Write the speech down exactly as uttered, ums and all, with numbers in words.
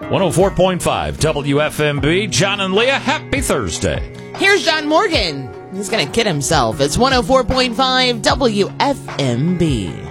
one oh four point five W F M B. John and Leah, happy Thursday. Here's John Morgan. He's going to kid himself. It's one oh four point five W F M B.